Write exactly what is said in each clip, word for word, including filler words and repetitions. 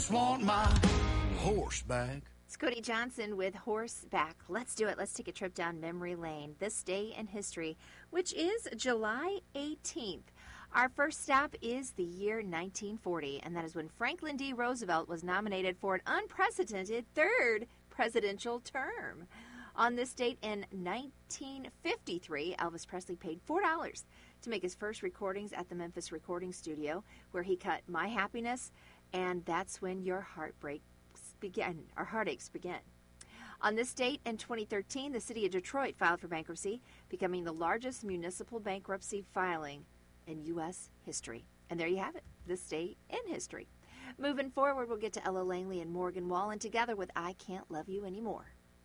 just want my horse back. Scotty Johnson with Horseback. Let's do it. Let's take a trip down memory lane. This day in history, which is July eighteenth. Our first stop is the year nineteen forty, and that is when Franklin D. Roosevelt was nominated for an unprecedented third presidential term. On this date in nineteen fifty-three, Elvis Presley paid four dollars to make his first recordings at the Memphis Recording Studio, where he cut My Happiness, and That's When Your Heartbreaks Begin, or Heartaches Begin. On this date in twenty thirteen, the city of Detroit filed for bankruptcy, becoming the largest municipal bankruptcy filing in U S history. And there you have it, this day in history. Moving forward, we'll get to Ella Langley and Morgan Wallen together with I Can't Love You Anymore.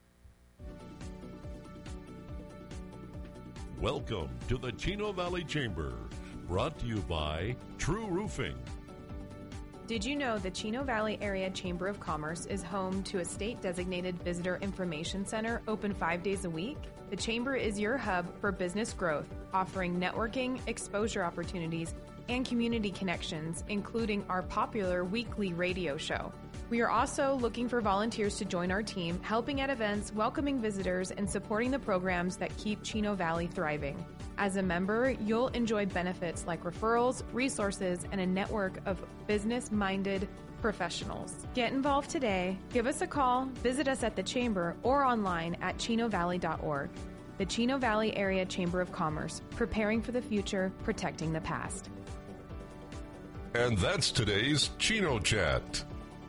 Welcome to the Chino Valley Chamber, brought to you by True Roofing. Did you know the Chino Valley Area Chamber of Commerce is home to a state-designated visitor information center open five days a week? The Chamber is your hub for business growth, offering networking, exposure opportunities, and community connections, including our popular weekly radio show. We are also looking for volunteers to join our team, helping at events, welcoming visitors, and supporting the programs that keep Chino Valley thriving. As a member, you'll enjoy benefits like referrals, resources, and a network of business-minded professionals. Get involved today. Give us a call, visit us at the Chamber, or online at chino valley dot org. The Chino Valley Area Chamber of Commerce, preparing for the future, protecting the past. And that's today's Chino Chat.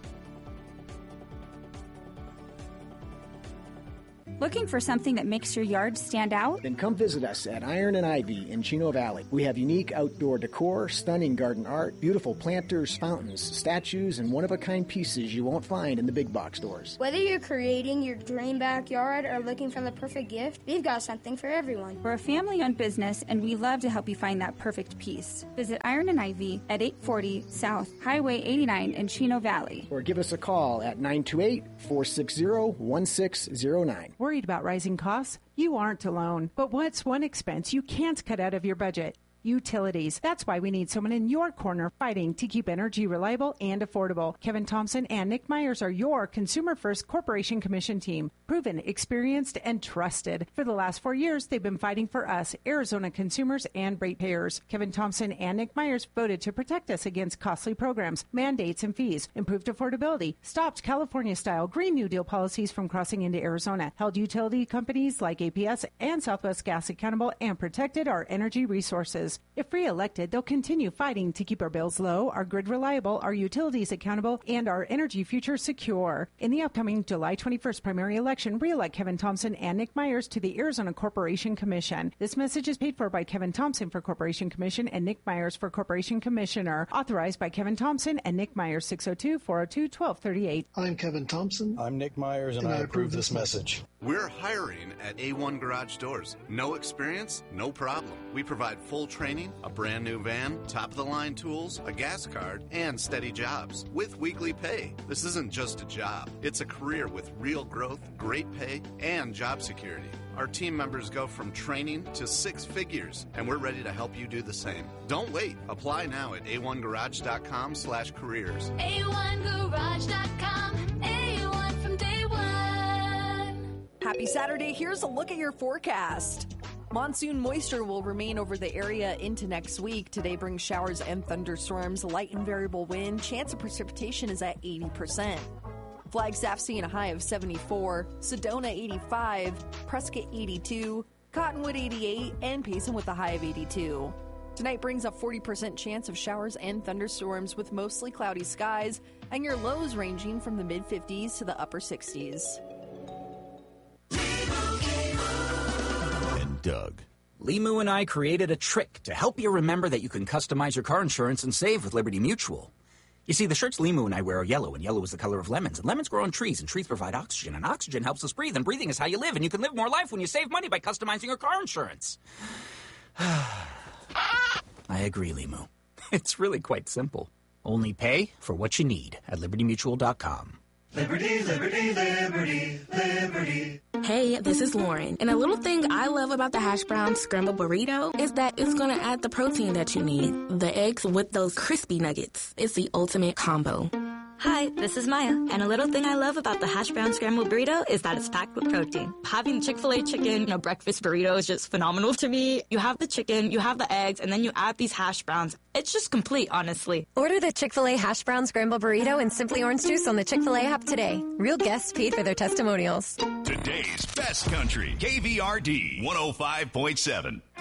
Looking for something that makes your yard stand out? Then come visit us at Iron and Ivy in Chino Valley. We have unique outdoor decor, stunning garden art, beautiful planters, fountains, statues, and one-of-a-kind pieces you won't find in the big box stores. Whether you're creating your dream backyard or looking for the perfect gift, we've got something for everyone. We're a family-owned business, and we love to help you find that perfect piece. Visit Iron and Ivy at eight forty South Highway eighty-nine in Chino Valley. Or give us a call at nine two eight, four six zero, one six zero nine. Worried about rising costs? You aren't alone. But what's one expense you can't cut out of your budget? Utilities. That's why we need someone in your corner fighting to keep energy reliable and affordable. Kevin Thompson and Nick Myers are your Consumer First Corporation Commission team. Proven, experienced, and trusted. For the last four years, they've been fighting for us, Arizona consumers and ratepayers. Kevin Thompson and Nick Myers voted to protect us against costly programs, mandates, and fees, improved affordability, stopped California-style Green New Deal policies from crossing into Arizona, held utility companies like A P S and Southwest Gas accountable, and protected our energy resources. If re-elected, they'll continue fighting to keep our bills low, our grid reliable, our utilities accountable, and our energy future secure. In the upcoming July twenty-first primary election, re-elect Kevin Thompson and Nick Myers to the Arizona Corporation Commission. This message is paid for by Kevin Thompson for Corporation Commission and Nick Myers for Corporation Commissioner. Authorized by Kevin Thompson and Nick Myers, six oh two, four oh two, one two three eight. I'm Kevin Thompson. I'm Nick Myers, and, and I, I approve this message. message. We're hiring at A one Garage Doors. No experience? No problem. We provide full training, a brand new van, top-of-the-line tools, a gas card, and steady jobs with weekly pay. This isn't just a job. It's a career with real growth, great pay, and job security. Our team members go from training to six figures, and we're ready to help you do the same. Don't wait. Apply now at a one garage dot com slash careers. a one garage dot com. A one from day one. Happy Saturday. Here's a look at your forecast. Monsoon moisture will remain over the area into next week. Today brings showers and thunderstorms, light and variable wind. Chance of precipitation is at eighty percent. Flagstaff seeing a high of seventy-four, Sedona eighty-five, Prescott eighty-two, Cottonwood eighty-eight, and Payson with a high of eighty-two. Tonight brings a forty percent chance of showers and thunderstorms with mostly cloudy skies, and your lows ranging from the mid-fifties to the upper sixties. And Doug. Limu and I created a trick to help you remember that you can customize your car insurance and save with Liberty Mutual. You see, the shirts Limu and I wear are yellow, and yellow is the color of lemons, and lemons grow on trees, and trees provide oxygen, and oxygen helps us breathe, and breathing is how you live, and you can live more life when you save money by customizing your car insurance. I agree, Limu. It's really quite simple. Only pay for what you need at liberty mutual dot com. Liberty, liberty, liberty, liberty. Hey, this is Lauren, and a little thing I love about the hash brown scrambled burrito is that it's going to add the protein that you need. The eggs with those crispy nuggets. It's the ultimate combo. Hi, this is Maya, and a little thing I love about the hash brown scrambled burrito is that it's packed with protein. Having Chick-fil-A chicken, you know, breakfast burrito is just phenomenal to me. You have the chicken, you have the eggs, and then you add these hash browns. It's just complete, honestly. Order the Chick-fil-A hash brown scrambled burrito and Simply Orange Juice on the Chick-fil-A app today. Real guests paid for their testimonials. Today's best country, K V R D one oh five point seven.